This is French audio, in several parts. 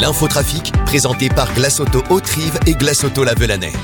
L'infotrafic, présenté par Glace Auto Haute-Rive et Glace Auto La Velanais.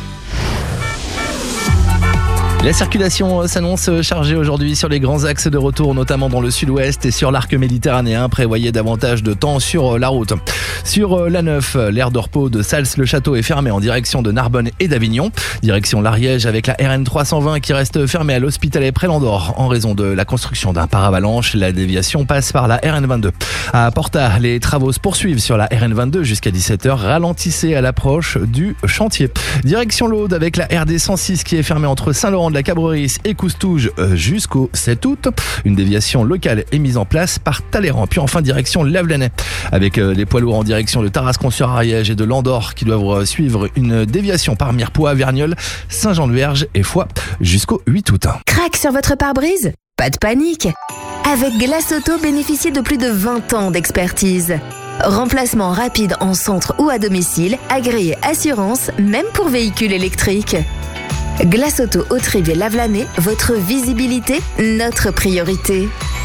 La circulation s'annonce chargée aujourd'hui sur les grands axes de retour, notamment dans le sud-ouest et sur l'arc méditerranéen. Prévoyez davantage de temps sur la route. Sur l'A9, l'aire de repos de Sals-le-Château est fermée en direction de Narbonne et d'Avignon. Direction l'Ariège avec la RN 320 qui reste fermée à l'Hospitalet près l'Andorre en raison de la construction d'un paravalanche. La déviation passe par la RN 22. À Porta, les travaux se poursuivent sur la RN 22 jusqu'à 17h. Ralentissez à l'approche du chantier. Direction l'Aude avec la RD 106 qui est fermée entre Saint-Laurent de la Cabrerie et Coustouge jusqu'au 7 août. Une déviation locale est mise en place par Talleyrand. Puis enfin direction La Velanais avec les poids lourds en direction de Tarascon-sur-Ariège et de l'Andorre qui doivent suivre une déviation par Mirepoix, Verniolle, Saint-Jean-de-Verge et Foix jusqu'au 8 août. Crac sur votre pare-brise ? Pas de panique. Avec Glace Auto, bénéficiez de plus de 20 ans d'expertise. Remplacement rapide en centre ou à domicile, agréé assurance, même pour véhicules électriques. Glace Auto Haute-Rive et La Velanais, votre visibilité, notre priorité.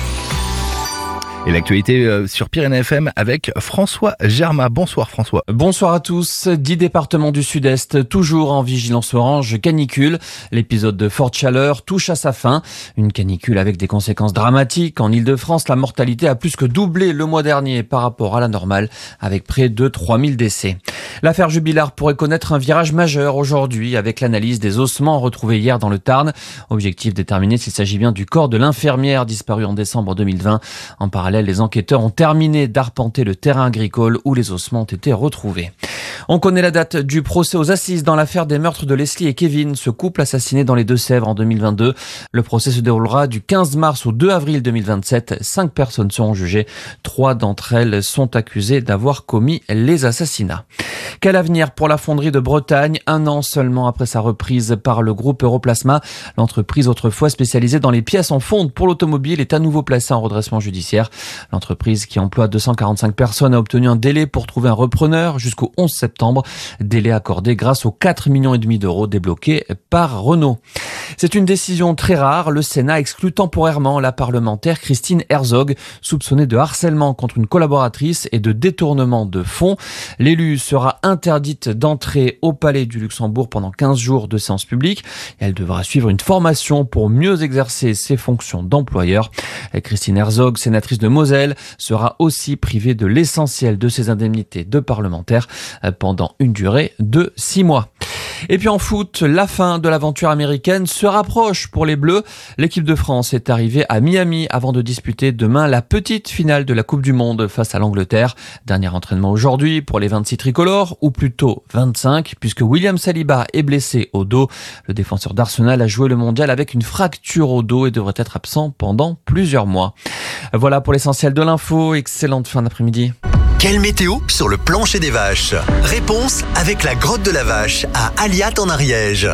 Et l'actualité sur Pyrénées FM avec François Germain. Bonsoir François. Bonsoir à tous. 10 départements du sud-est, toujours en vigilance orange canicule. L'épisode de forte chaleur touche à sa fin. Une canicule avec des conséquences dramatiques. En Ile-de-France, la mortalité a plus que doublé le mois dernier par rapport à la normale, avec près de 3000 décès. L'affaire Jubilard pourrait connaître un virage majeur aujourd'hui avec l'analyse des ossements retrouvés hier dans le Tarn. Objectif déterminer s'il s'agit bien du corps de l'infirmière disparue en décembre 2020. En parallèle, les enquêteurs ont terminé d'arpenter le terrain agricole où les ossements ont été retrouvés. On connaît la date du procès aux assises dans l'affaire des meurtres de Leslie et Kevin, ce couple assassiné dans les Deux-Sèvres en 2022. Le procès se déroulera du 15 mars au 2 avril 2027. 5 personnes seront jugées. 3 d'entre elles sont accusées d'avoir commis les assassinats. Quel avenir pour la fonderie de Bretagne, 1 an seulement après sa reprise par le groupe Europlasma. L'entreprise autrefois spécialisée dans les pièces en fonte pour l'automobile est à nouveau placée en redressement judiciaire. L'entreprise qui emploie 245 personnes a obtenu un délai pour trouver un repreneur jusqu'au 11 septembre. Délai accordé grâce aux 4,5 millions d'euros débloqués par Renault. C'est une décision très rare. Le Sénat exclut temporairement la parlementaire Christine Herzog, soupçonnée de harcèlement contre une collaboratrice et de détournement de fonds. L'élue sera interdite d'entrer au Palais du Luxembourg pendant 15 jours de séance publique. Elle devra suivre une formation pour mieux exercer ses fonctions d'employeur. Christine Herzog, sénatrice de Moselle, sera aussi privée de l'essentiel de ses indemnités de parlementaire pendant une durée de 6 mois. Et puis en foot, la fin de l'aventure américaine se rapproche pour les Bleus. L'équipe de France est arrivée à Miami avant de disputer demain la petite finale de la Coupe du Monde face à l'Angleterre. Dernier entraînement aujourd'hui pour les 26 tricolores, ou plutôt 25, puisque William Saliba est blessé au dos. Le défenseur d'Arsenal a joué le mondial avec une fracture au dos et devrait être absent pendant plusieurs mois. Voilà pour l'essentiel de l'info. Excellente fin d'après-midi. Quelle météo sur le plancher des vaches? Réponse avec la grotte de la vache à Aliat en Ariège.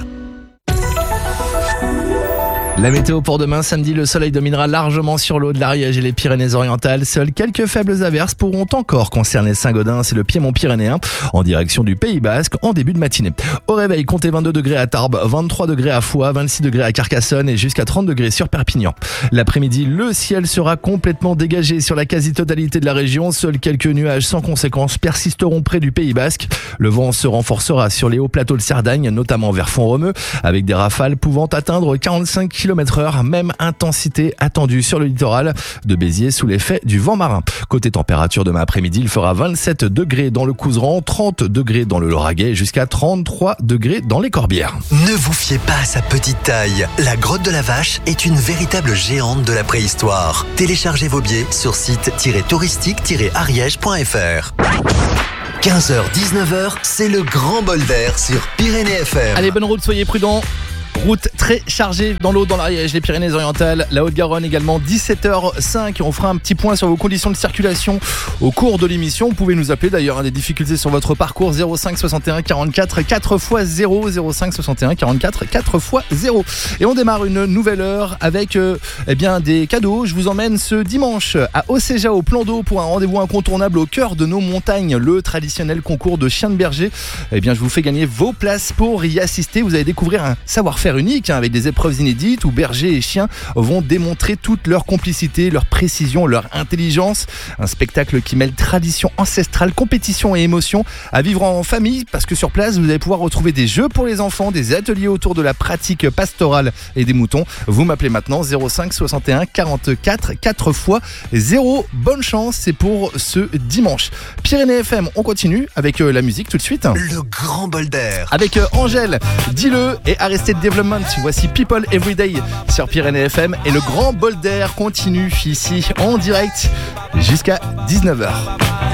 La météo pour demain, samedi, le soleil dominera largement sur l'eau de l'Ariège et les Pyrénées-Orientales. Seules quelques faibles averses pourront encore concerner Saint-Gaudens et le Piémont pyrénéen en direction du Pays Basque en début de matinée. Au réveil, comptez 22 degrés à Tarbes, 23 degrés à Foix, 26 degrés à Carcassonne et jusqu'à 30 degrés sur Perpignan. L'après-midi, le ciel sera complètement dégagé sur la quasi-totalité de la région. Seuls quelques nuages sans conséquence persisteront près du Pays Basque. Le vent se renforcera sur les hauts plateaux de Cerdagne, notamment vers Font-Romeu, avec des rafales pouvant atteindre 45 km/h, même intensité attendue sur le littoral de Béziers sous l'effet du vent marin. Côté température, demain après-midi, il fera 27 degrés dans le Couserans, 30 degrés dans le Lauragais, jusqu'à 33 degrés dans les Corbières. Ne vous fiez pas à sa petite taille. La grotte de la vache est une véritable géante de la préhistoire. Téléchargez vos billets sur site-touristique-ariège.fr. 15h-19h, c'est le grand bol d'air sur Pyrénées FM. Allez, bonne route, soyez prudents. Route très chargée dans l'eau, dans l'Ariège, les Pyrénées-Orientales, la Haute-Garonne également, 17h05. On fera un petit point sur vos conditions de circulation au cours de l'émission. Vous pouvez nous appeler d'ailleurs, des difficultés sur votre parcours, 05 61 44 4x0, 05 61 44 4x0. Et on démarre une nouvelle heure avec des cadeaux. Je vous emmène ce dimanche à Océja au plan d'eau pour un rendez-vous incontournable au cœur de nos montagnes, le traditionnel concours de chiens de berger. Je vous fais gagner vos places pour y assister. Vous allez découvrir un savoir-faire savoir-faire unique avec des épreuves inédites où bergers et chiens vont démontrer toute leur complicité, leur précision, leur intelligence. Un spectacle qui mêle tradition ancestrale, compétition et émotion à vivre en famille parce que sur place, vous allez pouvoir retrouver des jeux pour les enfants, des ateliers autour de la pratique pastorale et des moutons. Vous m'appelez maintenant 05 61 44 4 x 0. Bonne chance, c'est pour ce dimanche. Pyrénées FM, on continue avec la musique tout de suite. Le grand bol d'air. Avec Angèle, dis-le et Arrested Development. Voici People Everyday sur Pyrénées FM et le grand bol d'air continue ici en direct jusqu'à 19h.